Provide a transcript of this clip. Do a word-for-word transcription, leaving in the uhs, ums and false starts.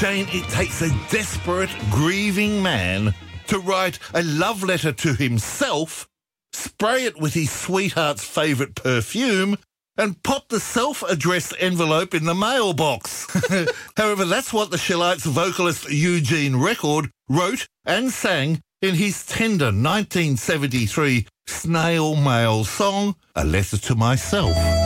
Jane, it takes a desperate, grieving man to write a love letter to himself, spray it with his sweetheart's favourite perfume, and pop the self-addressed envelope in the mailbox. However, that's what the Shellites vocalist Eugene Record wrote and sang in his tender nineteen seventy-three snail mail song, A Letter to Myself.